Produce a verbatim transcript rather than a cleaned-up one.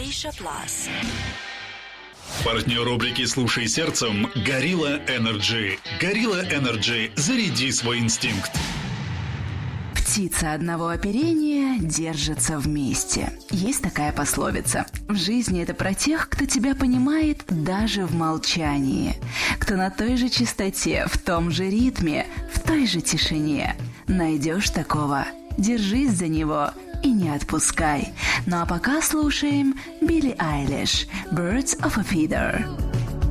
Asia Plus. Партнер рубрики «Слушай сердцем» — Gorilla Energy. Gorilla Energy. Заряди свой инстинкт. Птица одного оперения держится вместе. Есть такая пословица. В жизни это про тех, кто тебя понимает даже в молчании. Кто на той же частоте, в том же ритме, в той же тишине. Найдешь такого, держись за него и не отпускай. Ну а пока слушаем Билли Айлиш «Birds of a Feather».